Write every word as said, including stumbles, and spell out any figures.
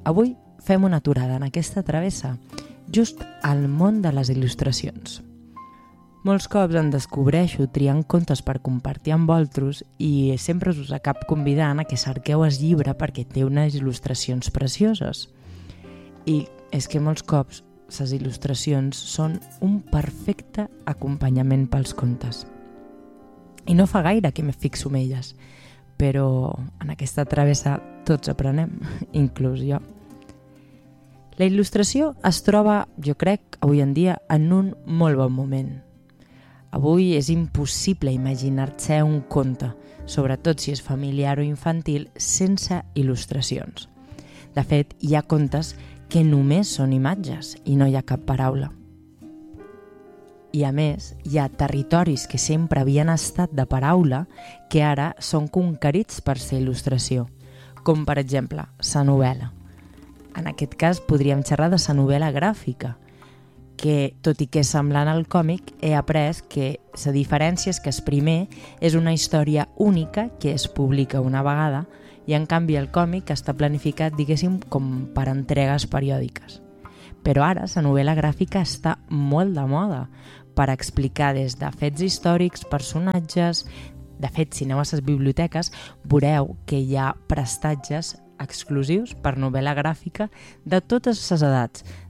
avui fem una aturada en aquesta travessa just al món de les il·lustracions. Molts cops em descobreixo triant contes per compartir amb vosaltres i sempre us acabo convidant a que cerqueu el llibre perquè té unes il·lustracions precioses. I és que molts cops les il·lustracions són un perfecte acompanyament pels contes. I no fa gaire que me fixo en elles, però en aquesta travessa tots aprenem, inclús jo. La il·lustració es troba, jo crec, avui en dia en un molt bon moment. Avui és impossible imaginar-se un conte, sobretot si és familiar o infantil, sense il·lustracions. De fet, hi ha contes que només són imatges i no hi ha cap paraula. I a més, hi ha territoris que sempre havien estat de paraula que ara són conquerits per ser il·lustració, com per exemple la novel·la. En aquest cas podríem xerrar de la novel·la gràfica, que, tot i que és semblant al còmic, he après que la diferència és que el primer és una història única que es publica una vegada i en canvi el còmic està planificat, diguéssim, com per entregues periòdiques. Però ara la novel·la gràfica està molt de moda per explicar des de fets històrics, personatges. De fet, si aneu a les biblioteques, veureu que hi ha prestatges exclusius per novel·la gràfica de totes les edats,